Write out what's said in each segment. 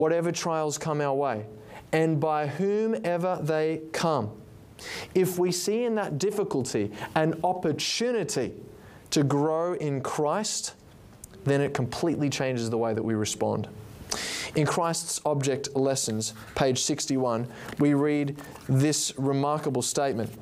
whatever trials come our way, and by whomever they come. If we see in that difficulty an opportunity to grow in Christ, then it completely changes the way that we respond. In Christ's Object Lessons, page 61, we read this remarkable statement.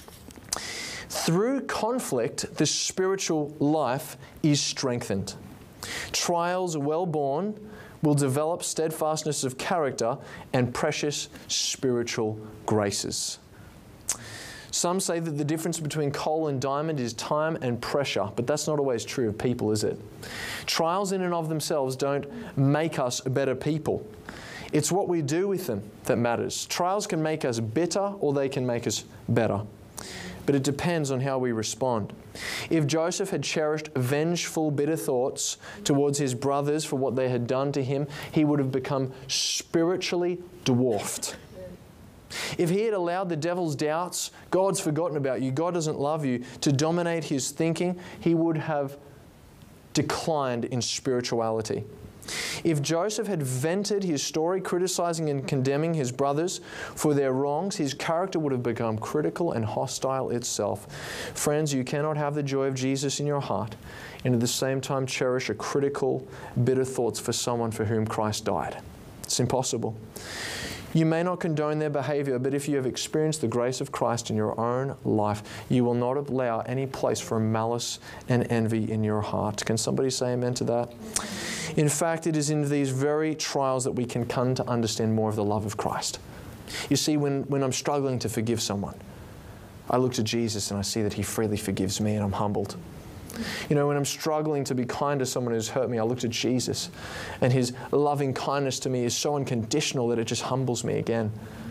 Through conflict, the spiritual life is strengthened. Trials well borne will develop steadfastness of character and precious spiritual graces. Some say that the difference between coal and diamond is time and pressure, but that's not always true of people, is it? Trials in and of themselves don't make us better people. It's what we do with them that matters. Trials can make us bitter or they can make us better. But it depends on how we respond. If Joseph had cherished vengeful, bitter thoughts towards his brothers for what they had done to him, he would have become spiritually dwarfed. If he had allowed the devil's doubts, God's forgotten about you, God doesn't love you, to dominate his thinking, he would have declined in spirituality. If Joseph had vented his story, criticizing and condemning his brothers for their wrongs, his character would have become critical and hostile itself. Friends, you cannot have the joy of Jesus in your heart and at the same time cherish a critical, bitter thoughts for someone for whom Christ died. It's impossible. You may not condone their behavior, but if you have experienced the grace of Christ in your own life, you will not allow any place for malice and envy in your heart. Can somebody say amen to that? In fact, it is in these very trials that we can come to understand more of the love of Christ. You see, when I'm struggling to forgive someone, I look to Jesus and I see that He freely forgives me and I'm humbled. You know, when I'm struggling to be kind to someone who's hurt me, I look to Jesus and His loving kindness to me is so unconditional that it just humbles me again.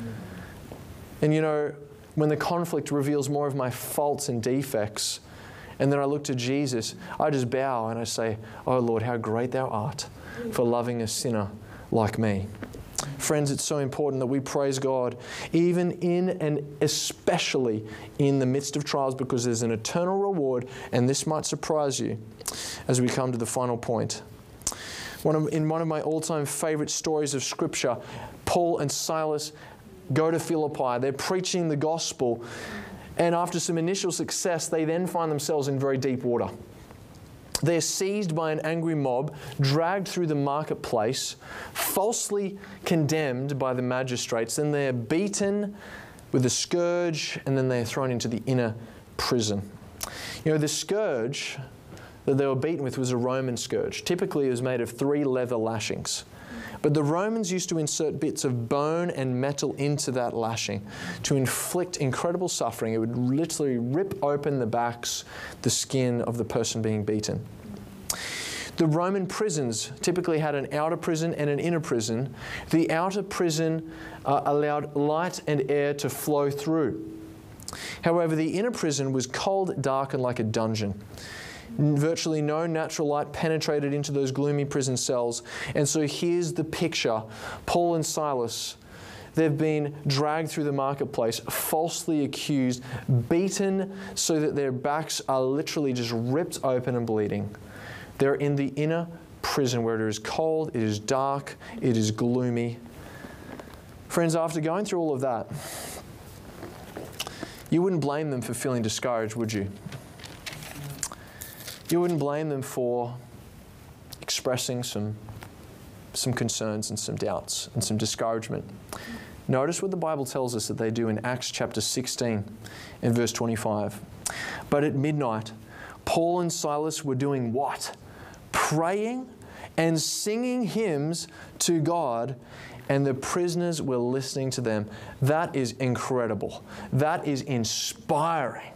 And you know, when the conflict reveals more of my faults and defects, and then I look to Jesus, I just bow and I say, "Oh Lord, how great Thou art for loving a sinner like me." Friends, it's so important that we praise God even in and especially in the midst of trials, because there's an eternal reward, and this might surprise you as we come to the final point. In one of my all-time favorite stories of Scripture, Paul and Silas go to Philippi. They're preaching the gospel, and after some initial success, they then find themselves in very deep water. They're seized by an angry mob, dragged through the marketplace, falsely condemned by the magistrates. Then they're beaten with a scourge, and then they're thrown into the inner prison. You know, the scourge that they were beaten with was a Roman scourge. Typically, it was made of 3 leather lashings. But the Romans used to insert bits of bone and metal into that lashing to inflict incredible suffering. It would literally rip open the backs, the skin of the person being beaten. The Roman prisons typically had an outer prison and an inner prison. The outer prison allowed light and air to flow through. However, the inner prison was cold, dark, and like a dungeon. Virtually no natural light penetrated into those gloomy prison cells. And so here's the picture. Paul and Silas, they've been dragged through the marketplace, falsely accused, beaten so that their backs are literally just ripped open and bleeding. They're in the inner prison where it is cold, it is dark, it is gloomy. Friends, after going through all of that, you wouldn't blame them for feeling discouraged, would you? You wouldn't blame them for expressing some concerns and some doubts and some discouragement. Notice what the Bible tells us that they do in Acts chapter 16 and verse 25. But at midnight, Paul and Silas were doing what? Praying and singing hymns to God, and the prisoners were listening to them. That is incredible. That is inspiring.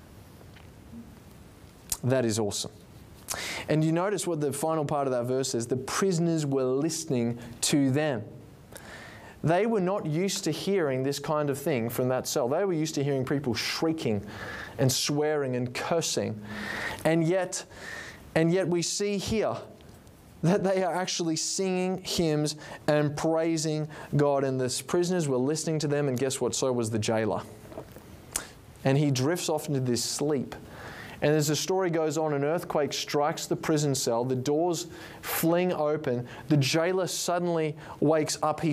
That is awesome. And you notice what the final part of that verse says. The prisoners were listening to them. They were not used to hearing this kind of thing from that cell. They were used to hearing people shrieking and swearing and cursing. And yet we see here that they are actually singing hymns and praising God. And the prisoners were listening to them, and guess what? So was the jailer. And he drifts off into this sleep. And as the story goes on, an earthquake strikes the prison cell, the doors fling open, the jailer suddenly wakes up. He